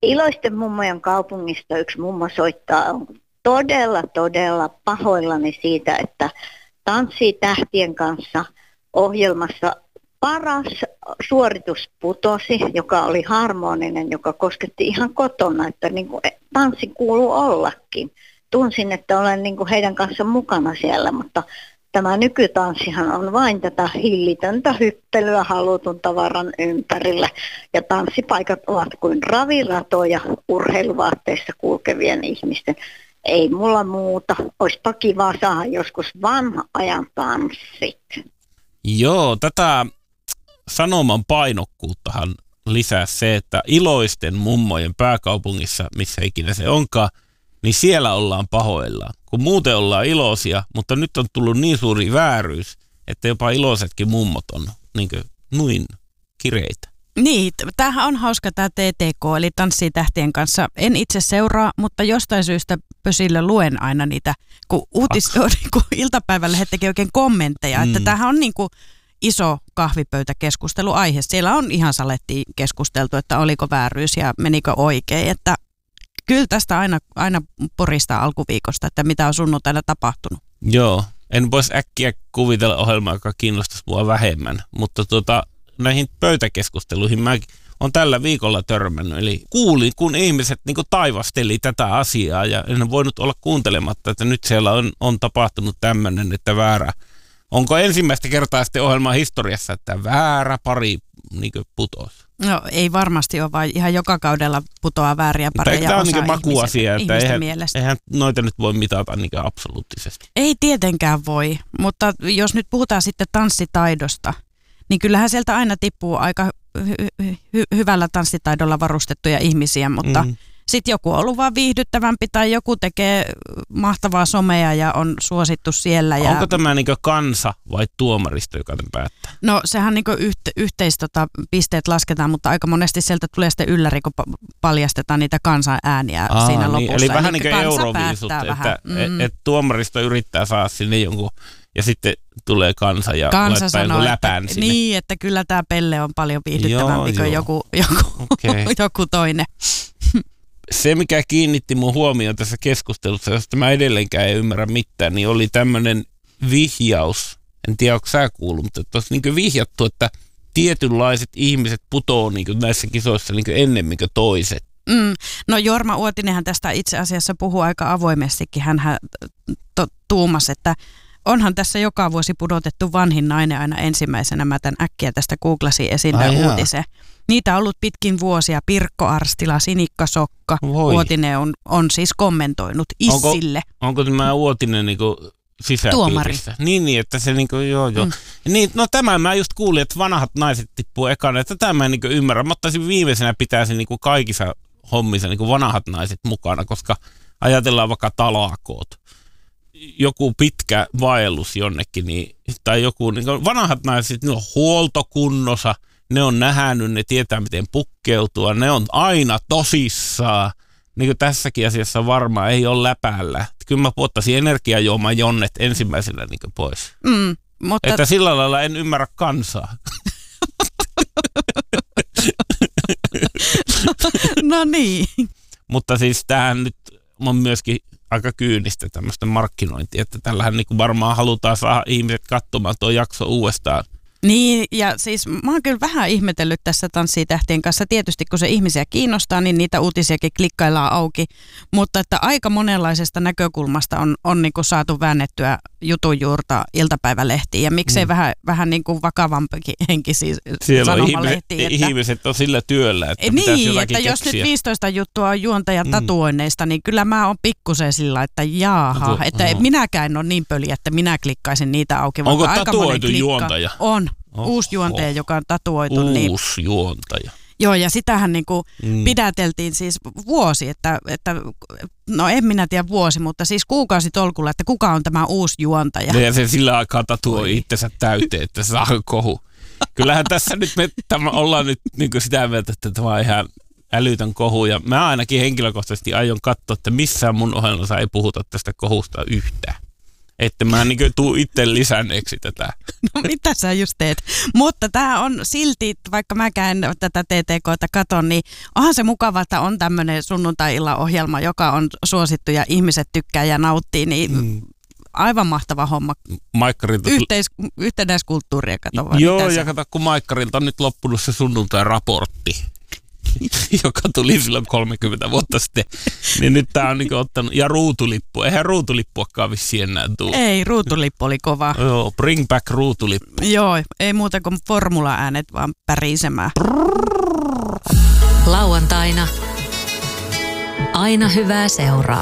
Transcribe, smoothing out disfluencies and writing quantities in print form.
Iloisten mummojen kaupungista yksi mummo soittaa, on todella pahoillani siitä, että Tanssii tähtien kanssa ohjelmassa paras suoritus putosi, joka oli harmoninen, joka kosketti ihan kotona, että niin kuin tanssi kuuluu ollakin. Tunsin, että olen niin kuin heidän kanssa mukana siellä, mutta tämä nykytanssihan on vain tätä hillitöntä hyppelyä halutun tavaran ympärillä. Ja tanssipaikat ovat kuin raviratoja urheiluvaatteissa kulkevien ihmisten. Ei mulla muuta. Olisipa kiva saada joskus vanha ajan tanssit. Joo, tätä sanoman painokkuuttahan lisää se, että iloisten mummojen pääkaupungissa, missä ikinä se onkaan, niin siellä ollaan pahoillaan. Kun muuten ollaan iloisia, mutta nyt on tullut niin suuri vääryys, että jopa iloisetkin mummot on niin kuin nuin kireitä. Niin, tämähän on hauska tämä TTK, eli Tanssii tähtien kanssa. En itse seuraa, mutta jostain syystä pösillä luen aina niitä, kun iltapäivälehdet tekee oikein kommentteja, että tämähän on niin kuin iso kahvipöytäkeskusteluaihe. Siellä on ihan saletti keskusteltu, että oliko vääryys ja menikö oikein, että kyllä tästä aina poristaa alkuviikosta, että mitä on sunnuntaina tapahtunut. Joo, en voisi äkkiä kuvitella ohjelmaa, joka kiinnostaisi mua vähemmän, mutta näihin pöytäkeskusteluihin mä olen tällä viikolla törmännyt. Eli kuulin, kun ihmiset niin kuin taivasteli tätä asiaa ja en voinut olla kuuntelematta, että nyt siellä on tapahtunut tämmöinen, että väärä. Onko ensimmäistä kertaa sitten ohjelman historiassa, että väärä pari niin kuin putosi? No ei varmasti ole, vaan ihan joka kaudella putoaa vääriä pareja. Tämä on niin makuasia, että mielestä. Eihän noita nyt voi mitata niin absoluuttisesti. Ei tietenkään voi, mutta jos nyt puhutaan sitten tanssitaidosta, niin kyllähän sieltä aina tippuu aika hyvällä tanssitaidolla varustettuja ihmisiä, mutta sitten joku on ollut vaan viihdyttävämpi tai joku tekee mahtavaa somea ja on suosittu siellä. Onko tämä niin kansa vai tuomaristo, joka tämän päättää? No sehän niin pisteet lasketaan, mutta aika monesti sieltä tulee sitten ylläri, kun paljastetaan niitä kansan ääniä siinä lopussa. Eli vähän niin kuin euroviisut, että tuomaristo yrittää saada sinne jonkun ja sitten tulee kansa ja laittaa jonkun läpän sinne. Niin, että kyllä tämä pelle on paljon viihdyttävämpi kuin joku toinen. Se, mikä kiinnitti mun huomioon tässä keskustelussa, josta mä edelleenkään en ymmärrä mitään, niin oli tämmöinen vihjaus. En tiedä, onko sä kuullut, mutta tuossa niin vihjattu, että tietynlaiset ihmiset putoo niin näissä kisoissa niin ennemmin kuin toiset. No Jorma Uotinenhan tästä itse asiassa puhuu aika avoimestikin. Hänhän tuumasi, että onhan tässä joka vuosi pudotettu vanhin nainen aina ensimmäisenä. Mä tän äkkiä tästä googlasin esiin uutisen. Niitä on ollut pitkin vuosia. Pirkko Arstila, Sinikka Sokka. Uotinen on siis kommentoinut issille. Onko tämä Uotinen niinku sisäpiirissä? Niin, että se niinku, joo. Niin, no tämä mä just kuulin, että vanhat naiset tippuu ekana, että tämä mä en niinku ymmärrä. Mä ottaisin viimeisenä pitäisi niinku kaikissa hommissa niinku vanhat naiset mukana, koska ajatellaan vaikka talakoot. Joku pitkä vaellus jonnekin, tai joku niin vanhat naiset, ne on huoltokunnossa, ne on nähnyt, ne tietää miten pukkeutua, ne on aina tosissaan. Niin kuin tässäkin asiassa varmaan ei ole läpällä. Kyllä mä puottaisin energiajuoman jonnet ensimmäisenä niin pois. Mutta että sillä lailla en ymmärrä kansaa. No niin. Mutta siis tämähän nyt on myöskin aika kyynistä tämmöistä markkinointia, että tällähän niin varmaan halutaan saada ihmiset katsomaan tuo jakso uudestaan. Niin, ja siis mä oon kyllä vähän ihmetellyt tässä Tanssii tähtien kanssa. Tietysti kun se ihmisiä kiinnostaa, niin niitä uutisiakin klikkaillaan auki. Mutta että aika monenlaisesta näkökulmasta on niin kuin saatu väännettyä jutun juurta iltapäivälehtiin. Ja miksei vähän niin kuin vakavampikin henkisiä sanomalehtiä. Ihmiset on sillä työllä, että niin, pitäisi jotakin että keksiä. jos nyt 15 juttua on juontajan tatuoinneista, niin kyllä mä oon pikkusen sillä, että jaaha. Että minäkään en ole niin pöliä, että minä klikkaisin niitä auki. Onko tatuoitu juontaja? On. Uusi juontaja, joka on tatuoitu. Uusi juontaja. Joo, ja sitähän niinku pidäteltiin siis vuosi, että no en minä tiedä vuosi, mutta siis kuukausitolkulla, että kuka on tämä uusi juontaja. Ja se sillä aikaa tatuoi itsensä täyteen, että saa kohu. Kyllähän tässä nyt ollaan nyt niinku sitä mieltä, että tämä on ihan älytön kohu. Ja mä ainakin henkilökohtaisesti aion katsoa, että missään mun ohjelmassa ei puhuta tästä kohusta yhtään. Että mä niin tuu itse lisänneeksi tätä. No mitä sä just teet? Mutta tämä on silti, vaikka mäkään tätä TTK:ta katon, niin onhan se mukava, että on tämmöinen sunnuntai-illan ohjelma, joka on suosittu ja ihmiset tykkää ja nauttii, niin aivan mahtava homma. Yhtenäiskulttuuria kato vai? Joo, ja kato, kun Maikkarilta on nyt loppunut se sunnuntai-raportti, joka tuli silloin 30 vuotta sitten, niin nyt tää on niinku ottanut, ja ruutulippu, eihän ruutulippuakaan vissiin enää tule. Ei, ruutulippu oli kova. Joo, bring back ruutulippu. Joo, ei muuta kuin formula-äänet vaan pärisemään. Lauantaina aina hyvää seuraa.